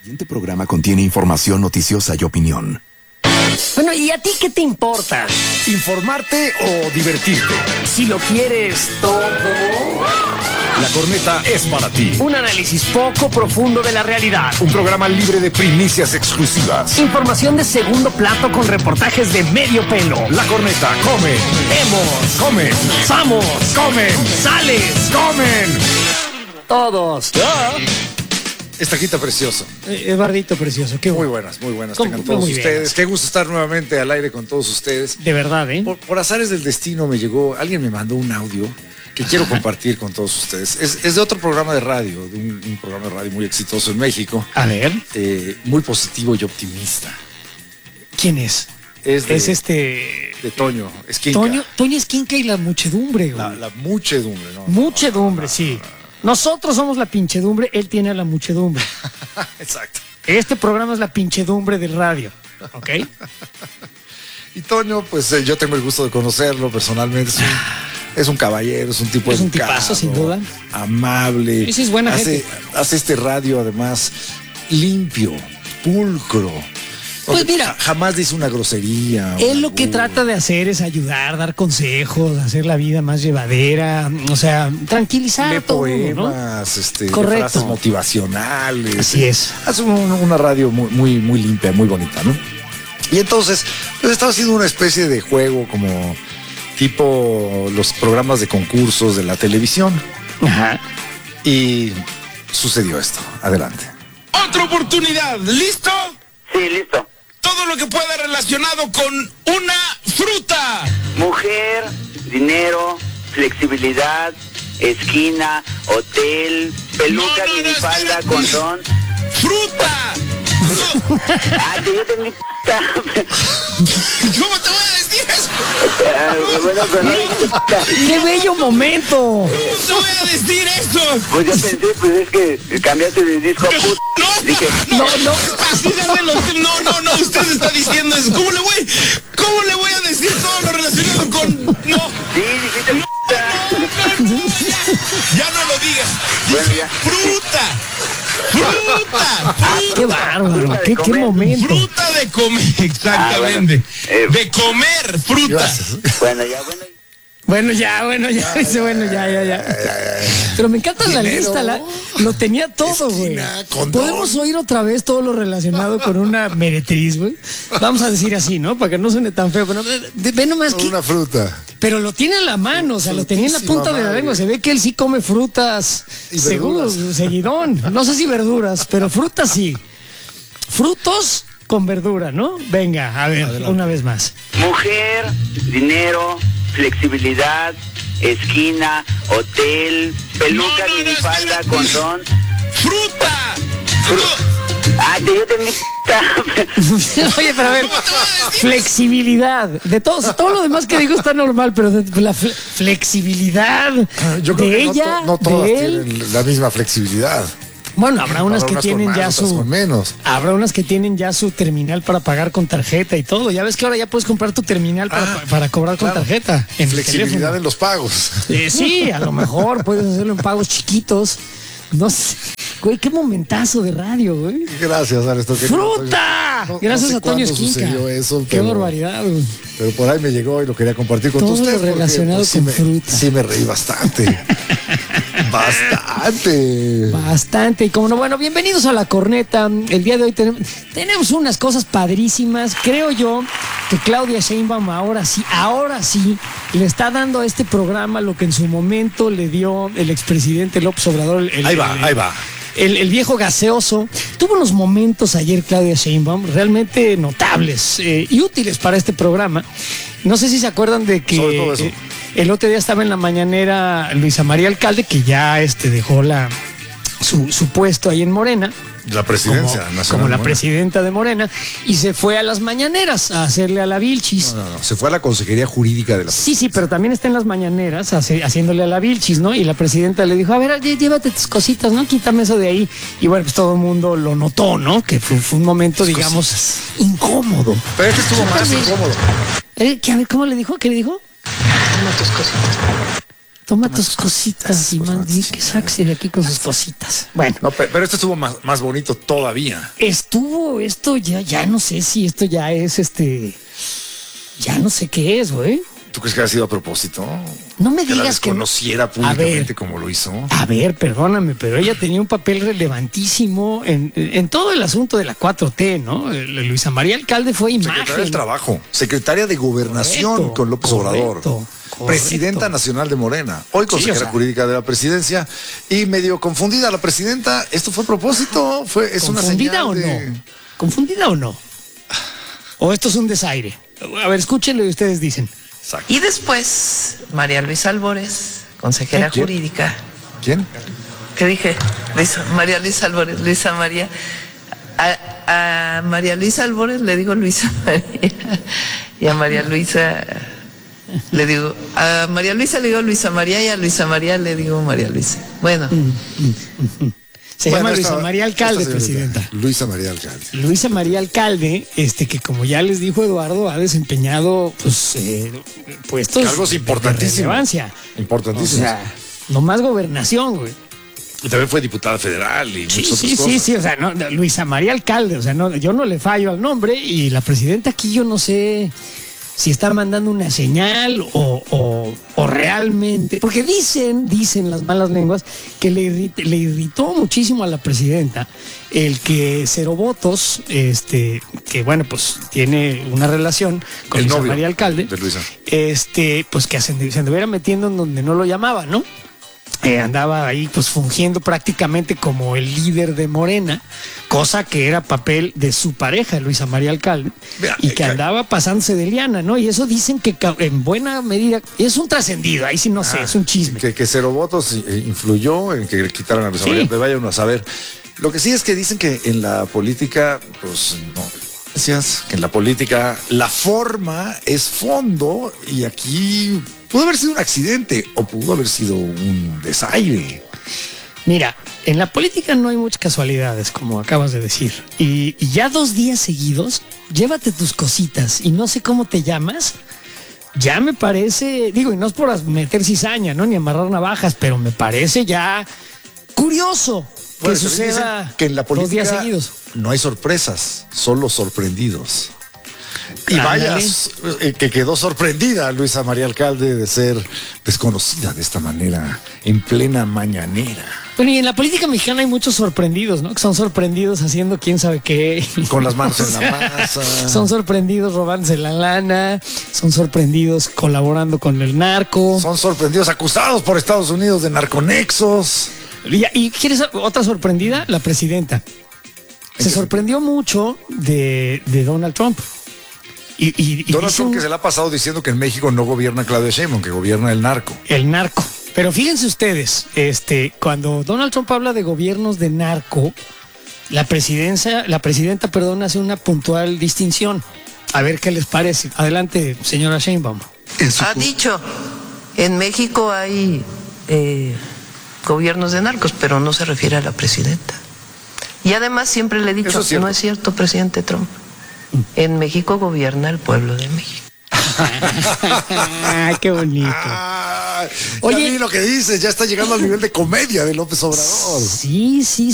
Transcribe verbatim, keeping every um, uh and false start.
El siguiente programa contiene información noticiosa y opinión. Bueno, ¿y a ti qué te importa? ¿Informarte o divertirte? Si lo quieres todo. La Corneta es para ti. Un análisis poco profundo de la realidad. Un programa libre de primicias exclusivas. Información de segundo plato con reportajes de medio pelo. La Corneta come. Hemos. Comen. Vamos. Comen. Sales. Comen. Todos. Esta quita precioso. Eh, Eduardito precioso, qué Muy bueno. buenas, muy buenas. ¿Cómo? Tengan todos Muy bien. ustedes. Qué gusto estar nuevamente al aire con todos ustedes. De verdad, ¿eh? Por, por azares del destino me llegó, alguien me mandó un audio que quiero compartir con todos ustedes. Es, es de otro programa de radio, de un, un programa de radio muy exitoso en México. A ver, Eh, muy positivo y optimista. ¿quién es? Es de, Es este... de Toño Esquinca. Toño, Toño Esquinca y la muchedumbre, güey. La, la muchedumbre, ¿no? Muchedumbre, sí. Nosotros somos la pinchedumbre, él tiene a la muchedumbre. Exacto. Este programa es la pinchedumbre del radio, ¿ok? Y Toño, pues eh, yo tengo el gusto de conocerlo personalmente. Es un, es un caballero, es un tipo Es un educado, tipazo, sin duda. amable. Sí, sí, es buena hace, gente. hace este radio además limpio, pulcro. Pues O sea, mira, ja- jamás dice una grosería. Él un lo que albur. trata de hacer es ayudar, dar consejos, hacer la vida más llevadera, o sea, tranquilizar Lee a todo el mundo, ¿no? poemas, este, Correcto. frases motivacionales. Así es. Hace un- una radio muy, muy, muy limpia, muy bonita, ¿no? Y entonces, pues estaba haciendo una especie de juego como tipo los programas de concursos de la televisión. Ajá. Y sucedió esto. Adelante. Otra oportunidad, ¿listo? Sí, listo. Todo lo que pueda relacionado con una fruta. Mujer, dinero, flexibilidad, esquina, hotel, peluca, No, no, no, minifalda, espera. condón. ¡Fruta! Ah, que yo tengo... ¿Cómo te voy a decir eso? Ah, bueno, pero no... ¡Qué bello momento! ¿Cómo te voy a decir eso? Pues yo pensé, pues es que cambiaste de disco a put... No, Dije, no, No, no. así de los- no, no, no, usted está diciendo eso. ¿Cómo le voy, cómo le voy a decir todo lo relacionado con... No, sí, dijiste... ya no lo digas. Bueno, Dije ya. fruta. Fruta. ¡Qué bárbaro! ¡Qué, qué momento! Fruta de comer, exactamente. Ah, bueno. Eh, De comer fruta. Gracias. Bueno, ya, bueno... Bueno, ya, bueno, ya, dice, bueno, ya, ya, ya. Pero me encanta la Dinero, lista, la- lo tenía todo, güey. esquina, condón. Podemos oír otra vez todo lo relacionado con una meretriz, güey. Vamos a decir así, ¿no? Para que no suene tan feo. Pero ve, ve nomás que... Una fruta. Pero lo tiene en la mano, o sea, lo tenía en la punta de la madre. lengua. Se ve que él sí come frutas, Y seguro, verduras. seguidón. No sé si verduras, pero frutas sí. Frutos con verdura, ¿no? Venga, a ver, una vez más. Mujer, dinero, flexibilidad, esquina, hotel, peluca, No, no, no, minifalda, espera. condón. Fruta. Ah, que yo tengo... Oye, pero a ver, flexibilidad. De todo, o sea, todo lo demás que digo está normal, pero de, la fle- flexibilidad Yo creo de que no ella, to- no, todas de él. tienen la misma flexibilidad. Bueno, habrá unas Habrá que unas tienen con ya más, otras su... con menos. Habrá unas que tienen ya su terminal para pagar con tarjeta y todo. Ya ves que ahora ya puedes comprar tu terminal para, Ah, para cobrar con claro. tarjeta. En el Flexibilidad teléfono. en los pagos. Eh, sí, a lo mejor puedes hacerlo en pagos chiquitos. No sé. Güey, qué momentazo de radio, güey. Gracias, Alex. querido ¡Fruta! Toño. No- Gracias no sé a Toño cuándo Esquinca. sucedió eso, Qué pero- barbaridad, güey. Pero por ahí me llegó y lo quería compartir con Todo todos ustedes. lo porque, relacionado sí con me- fruta. Sí, me reí bastante. Bastante. Bastante. Y como no, bueno, bienvenidos a La Corneta. El día de hoy tenemos, tenemos unas cosas padrísimas. Creo yo que Claudia Sheinbaum ahora sí, ahora sí, le está dando a este programa lo que en su momento le dio el expresidente López Obrador. el- el- Ahí va, el- ahí va. El, el viejo gaseoso. Tuvo unos momentos ayer Claudia Sheinbaum realmente notables eh, y útiles para este programa. No sé si se acuerdan de que Sobre todo eso. eh, el otro día estaba en la mañanera Luisa María Alcalde, que ya este, dejó la, su, su puesto ahí en Morena. La presidencia como, nacional. como la ¿no? presidenta de Morena, y se fue a las mañaneras a hacerle a la Vilchis. No, no, no. Se fue a la Consejería Jurídica de la. Sí, sí, pero también está en las mañaneras hace- haciéndole a la Vilchis, ¿no? Y la presidenta le dijo, a ver, llé- llévate tus cositas, ¿no? Quítame eso de ahí. Y bueno, pues todo el mundo lo notó, ¿no? Que fue, fue un momento, digamos, incómodo. Pero este estuvo más También. incómodo. Eh, ¿qué- a ver, ¿cómo le dijo? ¿Qué le dijo? Toma tus cositas. Toma tus cositas y man, di que saque de aquí con sus cositas. Bueno, No, pe- pero esto estuvo más, más bonito todavía. estuvo esto ya, ya no sé si esto ya es este, ya no sé qué es, güey. ¿Tú crees que ha sido a propósito? No me Que la digas que no. desconociera A públicamente ver. como lo hizo. A ver, perdóname, pero ella tenía un papel relevantísimo en, en todo el asunto de la cuatro T, ¿no? El- Luisa María Alcalde fue Secretaria imagen. del Trabajo, secretaria de Gobernación Correcto, con López Obrador, correcto, correcto. presidenta nacional de Morena, hoy consejera o sea. jurídica de la presidencia y medio confundida la presidenta. Esto fue a propósito, fue es una ¿Confundida señal o de... no? ¿Confundida o no? ¿O esto es un desaire? A ver, escúchenlo y ustedes dicen. Exacto. Y después, María Luisa Albores, consejera ¿Quién? jurídica. ¿Quién? ¿Qué dije? Luisa- María Luisa Albores, Luisa María. A, a María Luisa Albores le digo Luisa María. Y a María Luisa le digo, a María Luisa le digo Luisa María y a Luisa María le digo María Luisa. Bueno, Se Bueno, llama Luisa esta- María Alcalde, esta señorita, presidenta. Luisa María Alcalde. Luisa María Alcalde, este que como ya les dijo Eduardo, ha desempeñado pues eh, puestos Cargos de importantísimos. relevancia. Importantísimos. O sea, no más gobernación, güey. Y también fue diputada federal y Sí, muchas sí, otras sí, cosas. sí, o sea, no, no, Luisa María Alcalde, o sea, no, yo no le fallo al nombre y la presidenta aquí yo no sé si está mandando una señal o, o, o realmente, porque dicen, dicen las malas lenguas que le, irrit- le irritó muchísimo a la presidenta el que Cero Votos, este, que bueno, pues tiene una relación con El Luisa novio María Alcalde, de Luisa. este, pues que se, se anduviera metiendo en donde no lo llamaban, ¿no? Eh, andaba ahí pues fungiendo prácticamente como el líder de Morena, cosa que era papel de su pareja, Luisa María Alcalde, Mira, y que eh, andaba pasándose de liana, ¿no? Y eso dicen que ca- en buena medida es un trascendido, ahí sí no sé, es un chisme. Que, que Cero Votos eh, influyó en que le quitaran a Luisa Sí. María, pero vaya uno a saber. Lo que sí es que dicen que en la política, pues no. Decías que en la política la forma es fondo y aquí pudo haber sido un accidente o pudo haber sido un desaire. Mira, en la política no hay muchas casualidades, como acabas de decir. Y, y ya dos días seguidos, llévate tus cositas y no sé cómo te llamas. Ya me parece, digo, y no es por as- meter cizaña, ¿no? Ni amarrar navajas, pero me parece ya curioso que Bueno, también suceda dicen que en la dos política días seguidos. no hay sorpresas, solo sorprendidos. Y Ándale. vaya, eh, que quedó sorprendida Luisa María Alcalde de ser desconocida de esta manera en plena mañanera. Bueno, y en la política mexicana hay muchos sorprendidos, ¿no? Que son sorprendidos haciendo quién sabe qué. Con las manos O en la sea, masa. Son sorprendidos robándose la lana, son sorprendidos colaborando con el narco. Son sorprendidos acusados por Estados Unidos de narconexos. Y, y ¿quieres otra sorprendida? La presidenta. Se sorprendió mucho de, de Donald Trump. Y, y- y Donald dice Trump un- que se le ha pasado diciendo que en México no gobierna Claudia Sheinbaum, que gobierna el narco. el narco. Pero fíjense ustedes, este, cuando Donald Trump habla de gobiernos de narco, la presidencia, la presidenta, perdón, hace una puntual distinción. A ver qué les parece. Adelante, señora Sheinbaum. ha dicho, en México hay eh, gobiernos de narcos, pero no se refiere a la presidenta. Y además siempre le he dicho, Eso es cierto. no es cierto, presidente Trump. En México gobierna el pueblo de México. Ay, qué bonito. Ah, Oye. ya vi lo que dices, ya está llegando al nivel de comedia de López Obrador. Sí, sí,